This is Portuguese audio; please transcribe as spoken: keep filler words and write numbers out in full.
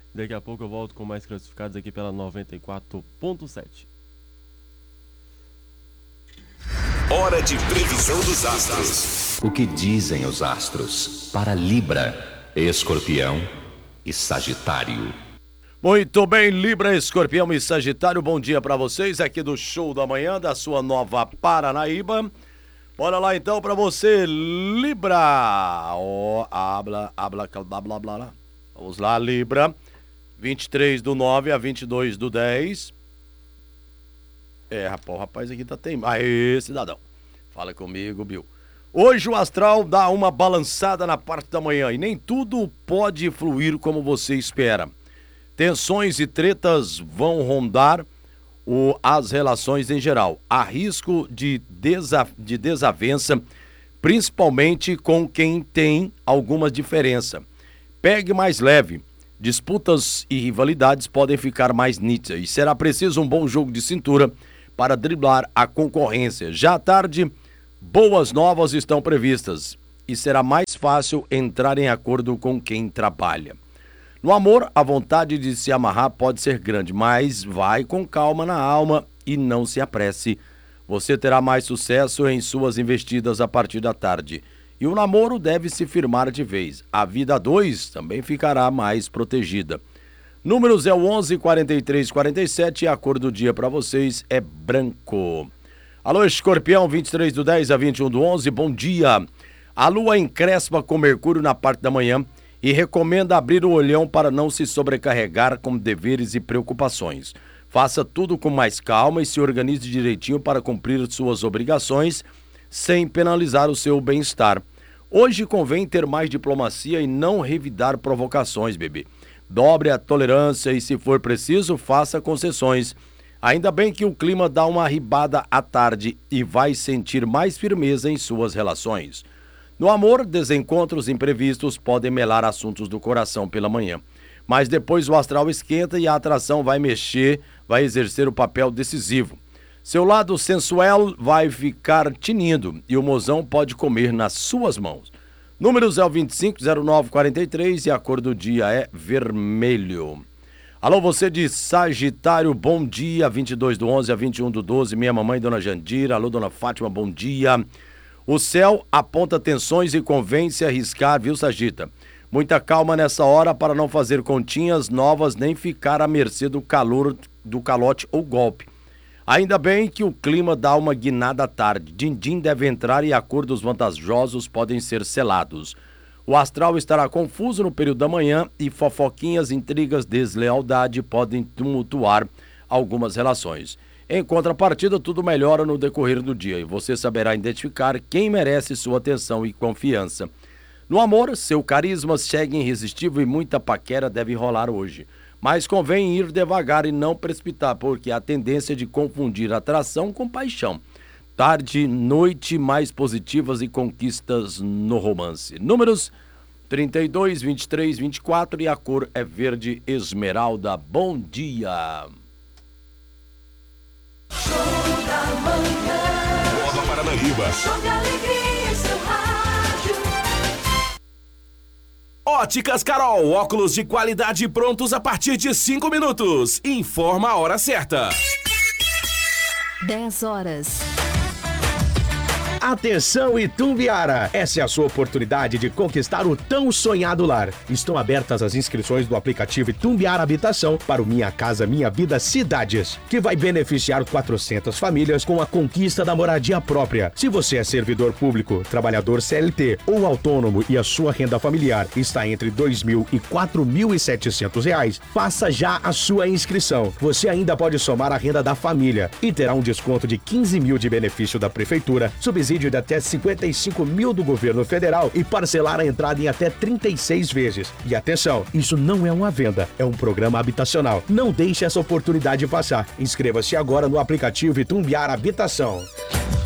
Daqui a pouco eu volto com mais classificados aqui pela noventa e quatro ponto sete. Hora de previsão dos astros. O que dizem os astros para Libra, Escorpião e Sagitário? Muito bem, Libra, Escorpião e Sagitário, bom dia para vocês aqui do Show da Manhã da sua Nova Paranaíba. Bora lá então para você, Libra. Oh, habla, habla, blá, blá, blá, blá. Vamos lá, Libra. vinte e três do nove a vinte e dois do dez. É, rapaz, o rapaz aqui tá teimado. Aê, cidadão. Fala comigo, Bill. Hoje o astral dá uma balançada na parte da manhã e nem tudo pode fluir como você espera. Tensões e tretas vão rondar o, as relações em geral. Há risco de, desa, de desavença, principalmente com quem tem alguma diferença. Pegue mais leve. Disputas e rivalidades podem ficar mais nítidas e será preciso um bom jogo de cintura para driblar a concorrência. Já à tarde, boas novas estão previstas e será mais fácil entrar em acordo com quem trabalha. No amor, a vontade de se amarrar pode ser grande, mas vai com calma na alma e não se apresse. Você terá mais sucesso em suas investidas a partir da tarde. E o namoro deve se firmar de vez. A vida a dois também ficará mais protegida. Números é o onze, quarenta e três, quarenta e sete e a cor do dia para vocês é branco. Alô, Escorpião, vinte e três do dez a vinte e um do onze, bom dia. A lua encrespa com Mercúrio na parte da manhã e recomenda abrir o olhão para não se sobrecarregar com deveres e preocupações. Faça tudo com mais calma e se organize direitinho para cumprir suas obrigações sem penalizar o seu bem-estar. Hoje convém ter mais diplomacia e não revidar provocações, bebê. Dobre a tolerância e, se for preciso, faça concessões. Ainda bem que o clima dá uma arribada à tarde e vai sentir mais firmeza em suas relações. No amor, desencontros imprevistos podem melar assuntos do coração pela manhã. Mas depois o astral esquenta e a atração vai mexer, vai exercer o papel decisivo. Seu lado sensual vai ficar tinindo e o mozão pode comer nas suas mãos. Números é o vinte e cinco, zero nove, quarenta e três e a cor do dia é vermelho. Alô, você de Sagitário, bom dia, vinte e dois do onze a vinte e um do doze, minha mamãe, dona Jandira. Alô, dona Fátima, bom dia. O céu aponta tensões e convém se arriscar, viu, Sagita? Muita calma nessa hora para não fazer continhas novas nem ficar à mercê do calor, do calote ou golpe. Ainda bem que o clima dá uma guinada à tarde. Dindim deve entrar e acordos vantajosos podem ser selados. O astral estará confuso no período da manhã e fofoquinhas, intrigas, deslealdade podem tumultuar algumas relações. Em contrapartida, tudo melhora no decorrer do dia e você saberá identificar quem merece sua atenção e confiança. No amor, seu carisma segue irresistível e muita paquera deve rolar hoje. Mas convém ir devagar e não precipitar, porque há tendência de confundir atração com paixão. Tarde, noite mais positivas e conquistas no romance. Números trinta e dois, vinte e três, vinte e quatro e a cor é verde esmeralda. Bom dia! Show da manhã. Nova Paranaíba. Show de alegria em seu rádio. Óticas Carol, óculos de qualidade prontos a partir de cinco minutos. Informa a hora certa. dez horas. Atenção, Itumbiara! Essa é a sua oportunidade de conquistar o tão sonhado lar. Estão abertas as inscrições do aplicativo Itumbiara Habitação para o Minha Casa Minha Vida Cidades, que vai beneficiar quatrocentas famílias com a conquista da moradia própria. Se você é servidor público, trabalhador C L T ou autônomo e a sua renda familiar está entre dois mil e quatro mil e setecentos reais, faça já a sua inscrição. Você ainda pode somar a renda da família e terá um desconto de quinze mil de benefício da prefeitura, subsídio de até cinquenta e cinco mil do governo federal e parcelar a entrada em até trinta e seis vezes. E atenção, isso não é uma venda, é um programa habitacional. Não deixe essa oportunidade passar. Inscreva-se agora no aplicativo Itumbiara Habitação.